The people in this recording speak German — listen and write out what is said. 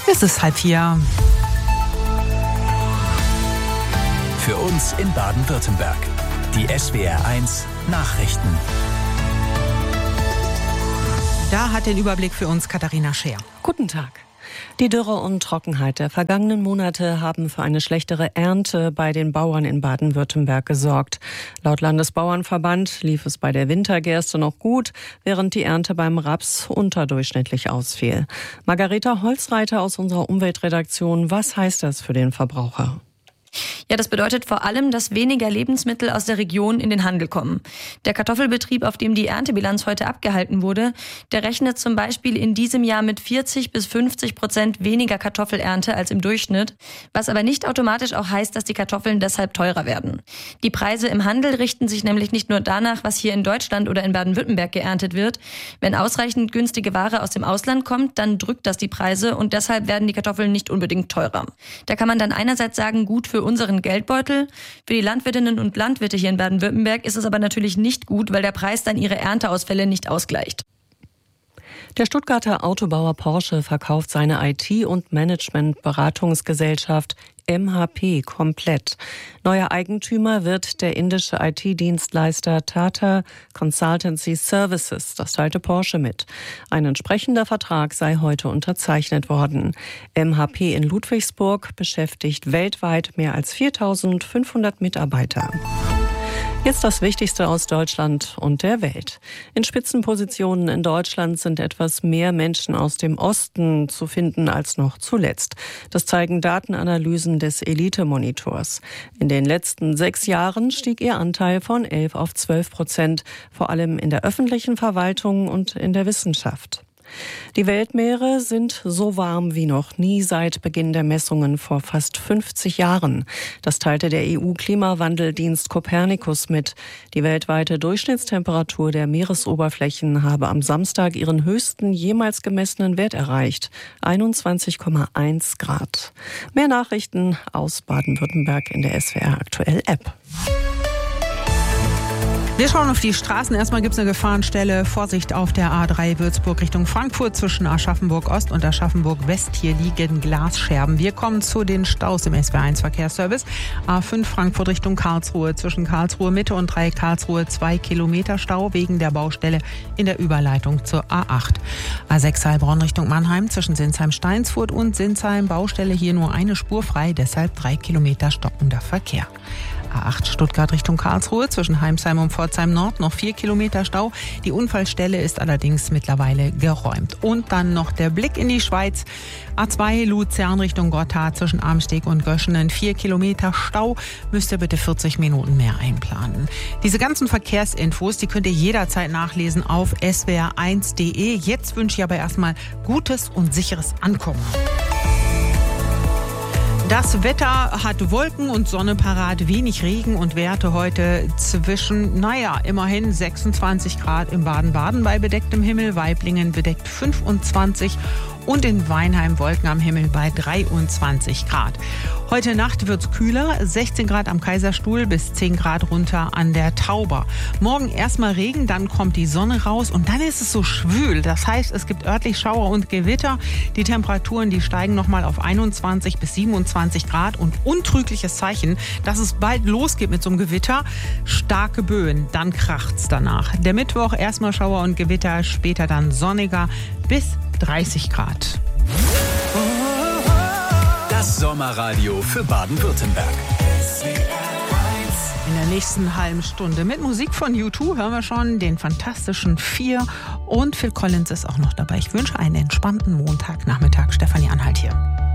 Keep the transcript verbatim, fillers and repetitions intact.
Es ist halb vier. Für uns in Baden-Württemberg. Die S W R eins Nachrichten. Da hat den Überblick für uns Katharina Scheer. Guten Tag. Die Dürre und Trockenheit der vergangenen Monate haben für eine schlechtere Ernte bei den Bauern in Baden-Württemberg gesorgt. Laut Landesbauernverband lief es bei der Wintergerste noch gut, während die Ernte beim Raps unterdurchschnittlich ausfiel. Margareta Holzreiter aus unserer Umweltredaktion, was heißt das für den Verbraucher? Ja, das bedeutet vor allem, dass weniger Lebensmittel aus der Region in den Handel kommen. Der Kartoffelbetrieb, auf dem die Erntebilanz heute abgehalten wurde, der rechnet zum Beispiel in diesem Jahr mit vierzig bis fünfzig Prozent weniger Kartoffelernte als im Durchschnitt, was aber nicht automatisch auch heißt, dass die Kartoffeln deshalb teurer werden. Die Preise im Handel richten sich nämlich nicht nur danach, was hier in Deutschland oder in Baden-Württemberg geerntet wird. Wenn ausreichend günstige Ware aus dem Ausland kommt, dann drückt das die Preise und deshalb werden die Kartoffeln nicht unbedingt teurer. Da kann man dann einerseits sagen, gut für unseren Geldbeutel. Für die Landwirtinnen und Landwirte hier in Baden-Württemberg ist es aber natürlich nicht gut, weil der Preis dann ihre Ernteausfälle nicht ausgleicht. Der Stuttgarter Autobauer Porsche verkauft seine I T- und Management-Beratungsgesellschaft M H P komplett. Neuer Eigentümer wird der indische I T-Dienstleister Tata Consultancy Services. Das teilte Porsche mit. Ein entsprechender Vertrag sei heute unterzeichnet worden. M H P in Ludwigsburg beschäftigt weltweit mehr als viertausendfünfhundert Mitarbeiter. Jetzt das Wichtigste aus Deutschland und der Welt. In Spitzenpositionen in Deutschland sind etwas mehr Menschen aus dem Osten zu finden als noch zuletzt. Das zeigen Datenanalysen des Elite-Monitors. In den letzten sechs Jahren stieg ihr Anteil von elf auf zwölf Prozent, vor allem in der öffentlichen Verwaltung und in der Wissenschaft. Die Weltmeere sind so warm wie noch nie seit Beginn der Messungen vor fast fünfzig Jahren. Das teilte der E U-Klimawandeldienst Copernicus mit. Die weltweite Durchschnittstemperatur der Meeresoberflächen habe am Samstag ihren höchsten jemals gemessenen Wert erreicht, einundzwanzig Komma eins Grad. Mehr Nachrichten aus Baden-Württemberg in der S W R Aktuell App. Wir schauen auf die Straßen. Erstmal gibt es eine Gefahrenstelle. Vorsicht auf der A drei Würzburg Richtung Frankfurt zwischen Aschaffenburg Ost und Aschaffenburg West. Hier liegen Glasscherben. Wir kommen zu den Staus im S W R eins Verkehrsservice. A fünf Frankfurt Richtung Karlsruhe zwischen Karlsruhe Mitte und drei Karlsruhe zwei Kilometer Stau wegen der Baustelle in der Überleitung zur A acht. A sechs Heilbronn Richtung Mannheim zwischen Sinsheim-Steinsfurt und Sinsheim. Baustelle hier nur eine Spur frei, deshalb drei Kilometer stockender Verkehr. A acht Stuttgart Richtung Karlsruhe zwischen Heimsheim und Pforzheim Nord noch vier Kilometer Stau. Die Unfallstelle ist allerdings mittlerweile geräumt. Und dann noch der Blick in die Schweiz. A zwei Luzern Richtung Gotthard zwischen Amsteg und Göschenen vier Kilometer Stau. Müsst ihr bitte vierzig Minuten mehr einplanen. Diese ganzen Verkehrsinfos, die könnt ihr jederzeit nachlesen auf S W R eins Punkt de. Jetzt wünsche ich aber erstmal gutes und sicheres Ankommen. Das Wetter hat Wolken und Sonne parat, wenig Regen und Werte heute zwischen, naja, immerhin sechsundzwanzig Grad im Baden-Baden bei bedecktem Himmel, Waiblingen bedeckt fünfundzwanzig und in Weinheim Wolken am Himmel bei dreiundzwanzig Grad. Heute Nacht wird's kühler, sechzehn Grad am Kaiserstuhl bis zehn Grad runter an der Tauber. Morgen erstmal Regen, dann kommt die Sonne raus und dann ist es so schwül. Das heißt, es gibt örtlich Schauer und Gewitter. Die Temperaturen, die steigen nochmal auf einundzwanzig bis siebenundzwanzig Grad und untrügliches Zeichen, dass es bald losgeht mit so einem Gewitter. Starke Böen, dann kracht's danach. Der Mittwoch erstmal Schauer und Gewitter, später dann sonniger bis dreißig Grad. Das Sommerradio für Baden-Württemberg. In der nächsten halben Stunde mit Musik von U zwei hören wir schon den Fantastischen Vier und Phil Collins ist auch noch dabei. Ich wünsche einen entspannten Montagnachmittag. Stefanie Anhalt hier.